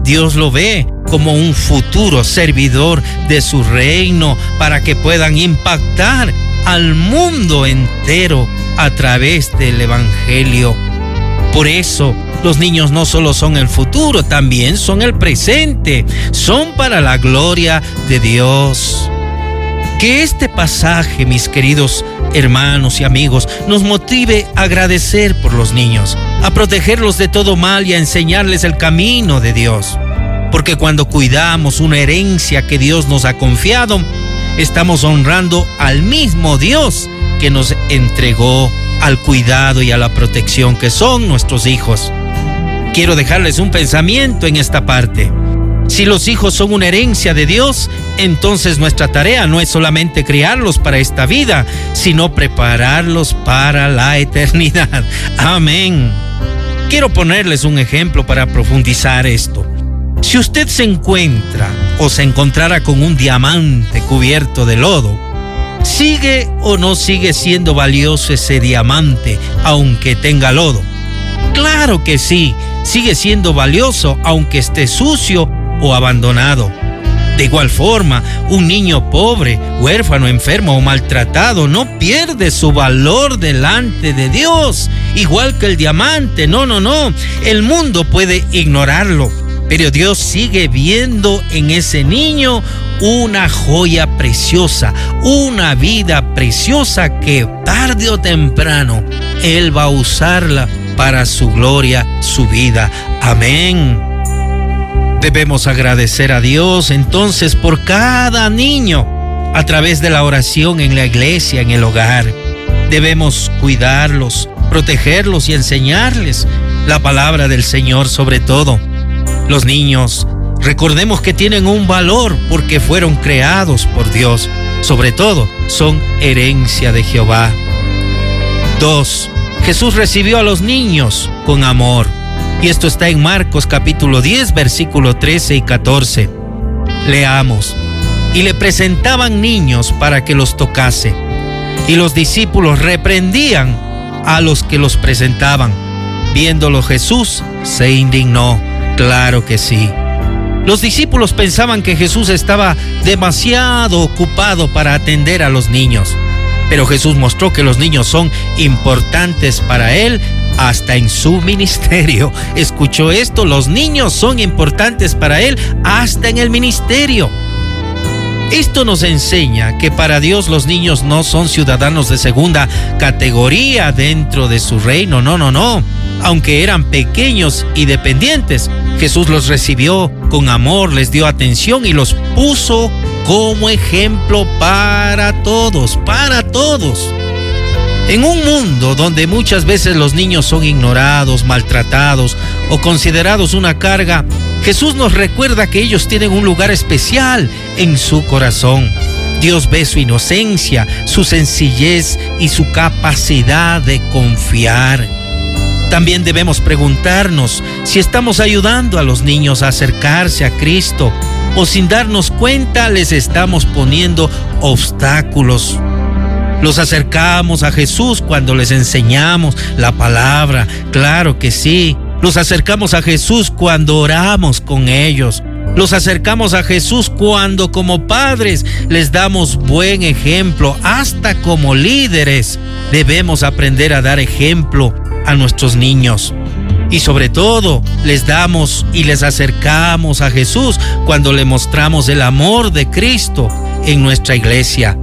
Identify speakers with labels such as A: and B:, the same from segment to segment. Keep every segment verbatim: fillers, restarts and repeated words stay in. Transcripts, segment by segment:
A: Dios lo ve como un futuro servidor de su reino para que puedan impactar al mundo entero a través del Evangelio. Por eso, los niños no solo son el futuro, también son el presente, son para la gloria de Dios. Que este pasaje, mis queridos hermanos y amigos, nos motive a agradecer por los niños, a protegerlos de todo mal y a enseñarles el camino de Dios. Porque cuando cuidamos una herencia que Dios nos ha confiado, estamos honrando al mismo Dios que nos entregó al cuidado y a la protección que son nuestros hijos. Quiero dejarles un pensamiento en esta parte. Si los hijos son una herencia de Dios, entonces nuestra tarea no es solamente criarlos para esta vida, sino prepararlos para la eternidad. Amén. Quiero ponerles un ejemplo para profundizar esto. Si usted se encuentra o se encontrara con un diamante cubierto de lodo, ¿sigue o no sigue siendo valioso ese diamante aunque tenga lodo? Claro que sí, sigue siendo valioso aunque esté sucio o abandonado. De igual forma, un niño pobre, huérfano, enfermo o maltratado no pierde su valor delante de Dios, igual que el diamante. No, no, no. El mundo puede ignorarlo, pero Dios sigue viendo en ese niño una joya preciosa, una vida preciosa que tarde o temprano Él va a usarla para su gloria, su vida. Amén. Debemos agradecer a Dios entonces por cada niño a través de la oración en la iglesia, en el hogar. Debemos cuidarlos, protegerlos y enseñarles la palabra del Señor sobre todo. Los niños, recordemos que tienen un valor porque fueron creados por Dios. Sobre todo, son herencia de Jehová. Dos, Jesús recibió a los niños con amor. Y esto está en Marcos capítulo diez, versículo trece y catorce. Leamos. Y le presentaban niños para que los tocase. Y los discípulos reprendían a los que los presentaban. Viéndolo Jesús, se indignó. Claro que sí. Los discípulos pensaban que Jesús estaba demasiado ocupado para atender a los niños. Pero Jesús mostró que los niños son importantes para Él hasta en su ministerio. ¿Escuchó esto? Los niños son importantes para Él hasta en el ministerio. Esto nos enseña que para Dios los niños no son ciudadanos de segunda categoría dentro de su reino. No, no, no. Aunque eran pequeños y dependientes, Jesús los recibió con amor, les dio atención y los puso como ejemplo para todos, para todos. En un mundo donde muchas veces los niños son ignorados, maltratados o considerados una carga, Jesús nos recuerda que ellos tienen un lugar especial en su corazón. Dios ve su inocencia, su sencillez y su capacidad de confiar. También debemos preguntarnos si estamos ayudando a los niños a acercarse a Cristo o sin darnos cuenta les estamos poniendo obstáculos. Los acercamos a Jesús cuando les enseñamos la palabra, claro que sí. Los acercamos a Jesús cuando oramos con ellos. Los acercamos a Jesús cuando como padres les damos buen ejemplo. Hasta como líderes debemos aprender a dar ejemplo a nuestros niños. Y sobre todo, les damos y les acercamos a Jesús cuando le mostramos el amor de Cristo en nuestra iglesia.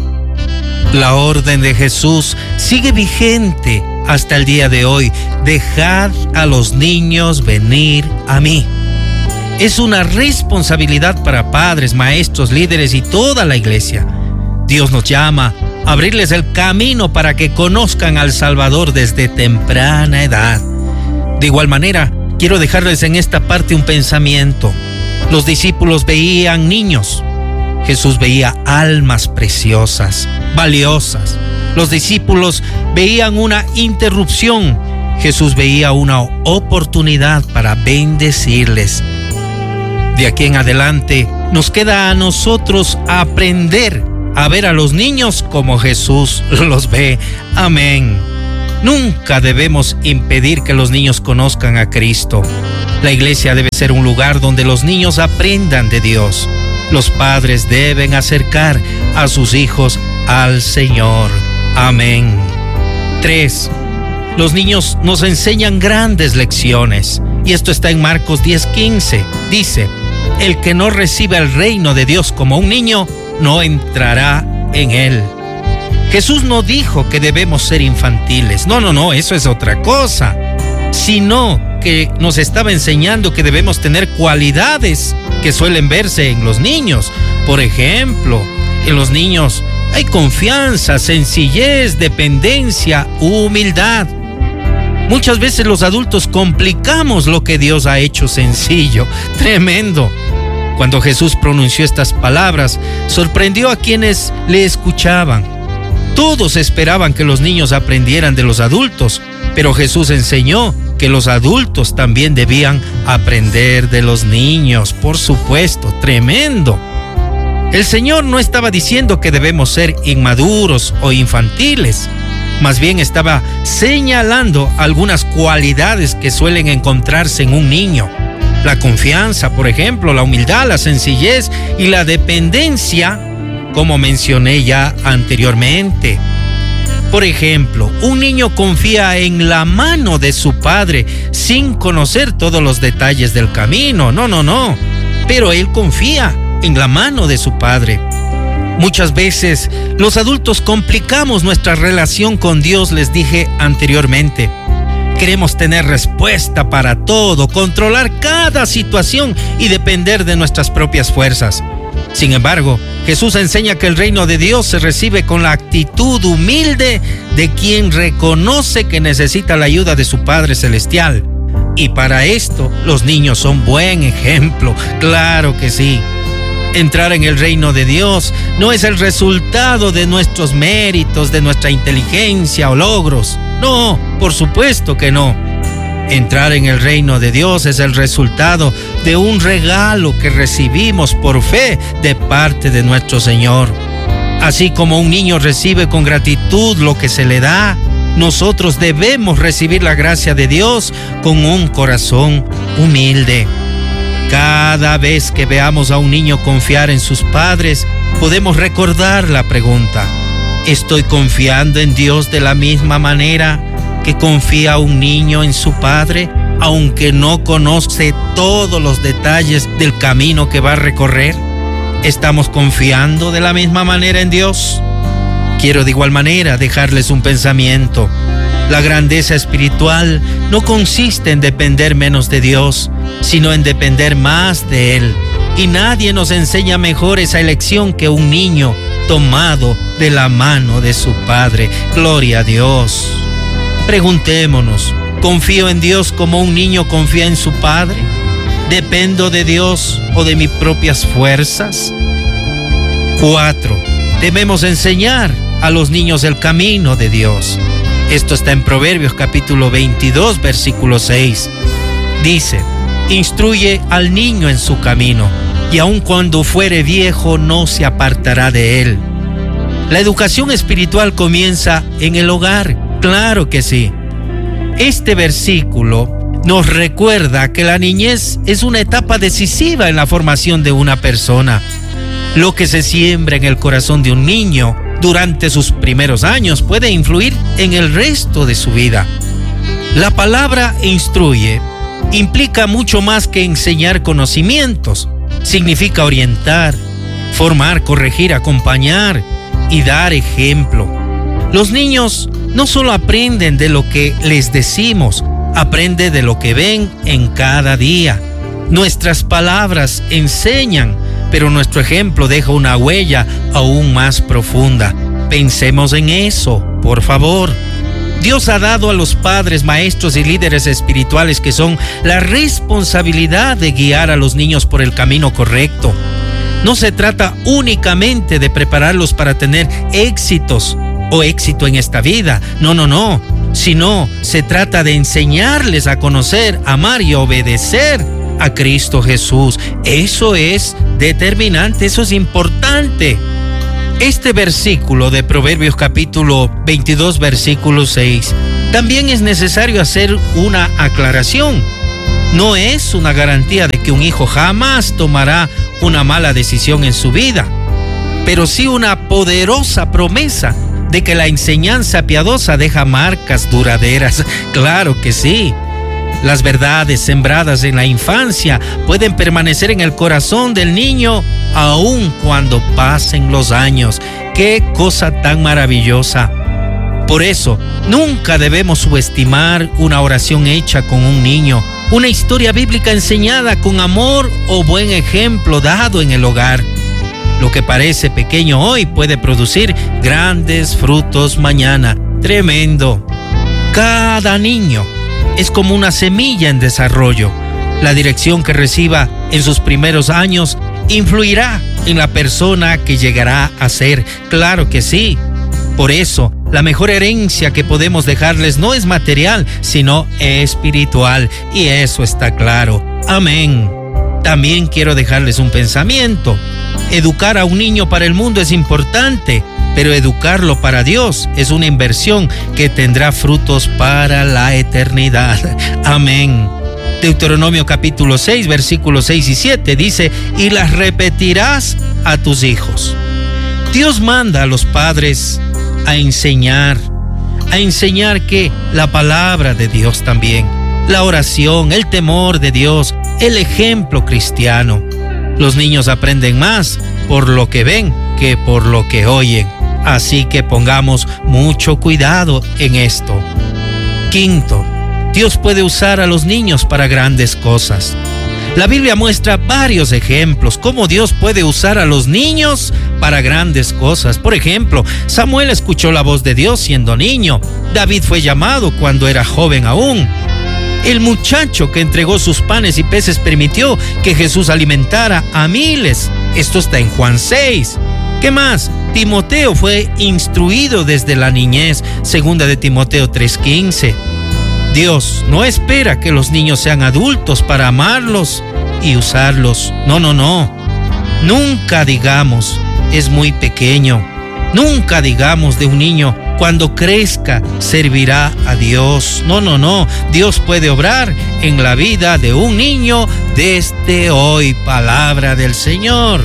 A: La orden de Jesús sigue vigente hasta el día de hoy. Dejad a los niños venir a mí. Es una responsabilidad para padres, maestros, líderes y toda la iglesia. Dios nos llama a abrirles el camino para que conozcan al Salvador desde temprana edad. De igual manera, quiero dejarles en esta parte un pensamiento. Los discípulos veían niños. Jesús veía almas preciosas, valiosas. Los discípulos veían una interrupción. Jesús veía una oportunidad para bendecirles. De aquí en adelante, nos queda a nosotros aprender a ver a los niños como Jesús los ve. Amén. Nunca debemos impedir que los niños conozcan a Cristo. La iglesia debe ser un lugar donde los niños aprendan de Dios. Los padres deben acercar a sus hijos al Señor. Amén. tres. Los niños nos enseñan grandes lecciones. Y esto está en Marcos diez quince. Dice: el que no reciba el reino de Dios como un niño, no entrará en él. Jesús no dijo que debemos ser infantiles. No, no, no, eso es otra cosa. Sino que nos estaba enseñando que debemos tener cualidades que suelen verse en los niños. Por ejemplo, en los niños hay confianza, sencillez, dependencia, humildad. Muchas veces los adultos complicamos lo que Dios ha hecho sencillo. Tremendo. Cuando Jesús pronunció estas palabras, sorprendió a quienes le escuchaban. Todos esperaban que los niños aprendieran de los adultos, pero Jesús enseñó que los adultos también debían aprender de los niños. Por supuesto, tremendo. El Señor no estaba diciendo que debemos ser inmaduros o infantiles. Más bien estaba señalando algunas cualidades que suelen encontrarse en un niño. La confianza, por ejemplo, la humildad, la sencillez y la dependencia, como mencioné ya anteriormente. Por ejemplo, un niño confía en la mano de su padre sin conocer todos los detalles del camino. No, no, no. Pero él confía en la mano de su padre. Muchas veces los adultos complicamos nuestra relación con Dios, les dije anteriormente. Queremos tener respuesta para todo, controlar cada situación y depender de nuestras propias fuerzas. Sin embargo, Jesús enseña que el reino de Dios se recibe con la actitud humilde de quien reconoce que necesita la ayuda de su Padre Celestial. Y para esto, los niños son buen ejemplo, claro que sí. Entrar en el reino de Dios no es el resultado de nuestros méritos, de nuestra inteligencia o logros. No, por supuesto que no. Entrar en el reino de Dios es el resultado de un regalo que recibimos por fe de parte de nuestro Señor. Así como un niño recibe con gratitud lo que se le da, nosotros debemos recibir la gracia de Dios con un corazón humilde. Cada vez que veamos a un niño confiar en sus padres, podemos recordar la pregunta: ¿estoy confiando en Dios de la misma manera que confía un niño en su padre, aunque no conoce todos los detalles del camino que va a recorrer? ¿Estamos confiando de la misma manera en Dios? Quiero de igual manera dejarles un pensamiento. La grandeza espiritual no consiste en depender menos de Dios, sino en depender más de Él. Y nadie nos enseña mejor esa elección que un niño tomado de la mano de su padre. Gloria a Dios. Preguntémonos, ¿confío en Dios como un niño confía en su padre? ¿Dependo de Dios o de mis propias fuerzas? Cuatro, debemos enseñar a los niños el camino de Dios. Esto está en Proverbios capítulo veintidós, versículo seis. Dice: instruye al niño en su camino, y aun cuando fuere viejo no se apartará de él. La educación espiritual comienza en el hogar, claro que sí. Este versículo nos recuerda que la niñez es una etapa decisiva en la formación de una persona. Lo que se siembra en el corazón de un niño durante sus primeros años puede influir en el resto de su vida. La palabra instruye implica mucho más que enseñar conocimientos. Significa orientar, formar, corregir, acompañar y dar ejemplo. Los niños no solo aprenden de lo que les decimos, aprenden de lo que ven en cada día. Nuestras palabras enseñan, pero nuestro ejemplo deja una huella aún más profunda. Pensemos en eso, por favor. Dios ha dado a los padres, maestros y líderes espirituales que son la responsabilidad de guiar a los niños por el camino correcto. No se trata únicamente de prepararlos para tener éxitos o éxito en esta vida. No, no, no. Sino se trata de enseñarles a conocer, amar y obedecer a Cristo Jesús. Eso es determinante, eso es importante. Este versículo de Proverbios capítulo veintidós, versículo seis, también es necesario hacer una aclaración. No es una garantía de que un hijo jamás tomará una mala decisión en su vida, pero sí una poderosa promesa de que la enseñanza piadosa deja marcas duraderas. Claro que sí. Las verdades sembradas en la infancia pueden permanecer en el corazón del niño aun cuando pasen los años. ¡Qué cosa tan maravillosa! Por eso, nunca debemos subestimar una oración hecha con un niño, una historia bíblica enseñada con amor o buen ejemplo dado en el hogar. Lo que parece pequeño hoy puede producir grandes frutos mañana. Tremendo. Cada niño es como una semilla en desarrollo. La dirección que reciba en sus primeros años influirá en la persona que llegará a ser. Claro que sí. Por eso, la mejor herencia que podemos dejarles no es material, sino espiritual. Y eso está claro. Amén. También quiero dejarles un pensamiento. Educar a un niño para el mundo es importante, pero educarlo para Dios es una inversión que tendrá frutos para la eternidad. Amén. Deuteronomio capítulo seis, versículos seis y siete dice: y las repetirás a tus hijos. Dios manda a los padres a enseñar, a enseñar que la palabra de Dios también, la oración, el temor de Dios, el ejemplo cristiano. Los niños aprenden más por lo que ven que por lo que oyen. Así que pongamos mucho cuidado en esto. Quinto, Dios puede usar a los niños para grandes cosas. La Biblia muestra varios ejemplos cómo Dios puede usar a los niños para grandes cosas. Por ejemplo, Samuel escuchó la voz de Dios siendo niño. David fue llamado cuando era joven aún. El muchacho que entregó sus panes y peces permitió que Jesús alimentara a miles. Esto está en Juan seis. ¿Qué más? Timoteo fue instruido desde la niñez. Segunda de Timoteo tres quince. Dios no espera que los niños sean adultos para amarlos y usarlos. No, no, no. Nunca digamos, es muy pequeño. Nunca digamos de un niño, cuando crezca servirá a Dios. No, no, no. Dios puede obrar en la vida de un niño desde hoy. Palabra del Señor.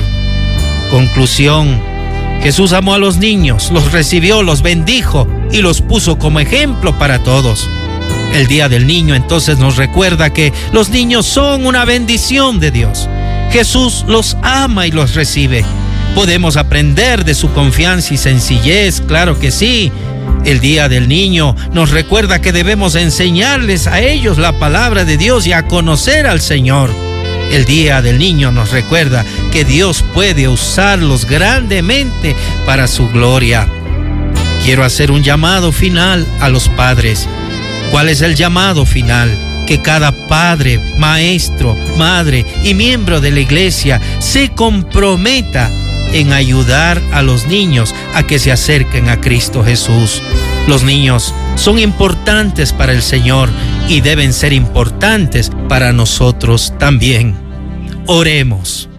A: Conclusión. Jesús amó a los niños, los recibió, los bendijo y los puso como ejemplo para todos. El Día del Niño entonces nos recuerda que los niños son una bendición de Dios. Jesús los ama y los recibe. Podemos aprender de su confianza y sencillez, claro que sí. El Día del Niño nos recuerda que debemos enseñarles a ellos la palabra de Dios y a conocer al Señor. El Día del Niño nos recuerda que Dios puede usarlos grandemente para su gloria. Quiero hacer un llamado final a los padres. ¿Cuál es el llamado final? Que cada padre, maestro, madre y miembro de la iglesia se comprometa en ayudar a los niños a que se acerquen a Cristo Jesús. Los niños son importantes para el Señor y deben ser importantes para nosotros también. Oremos.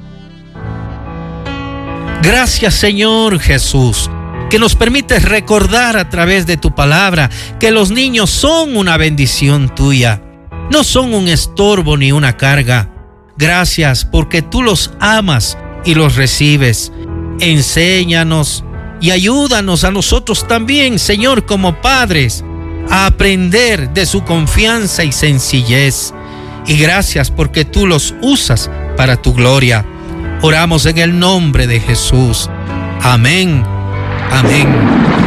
A: Gracias, Señor Jesús, que nos permites recordar a través de tu palabra que los niños son una bendición tuya, no son un estorbo ni una carga. Gracias porque tú los amas y los recibes. Enséñanos y ayúdanos a nosotros también, Señor, como padres, a aprender de su confianza y sencillez. Y gracias porque tú los usas para tu gloria. Oramos en el nombre de Jesús. Amén. Amén.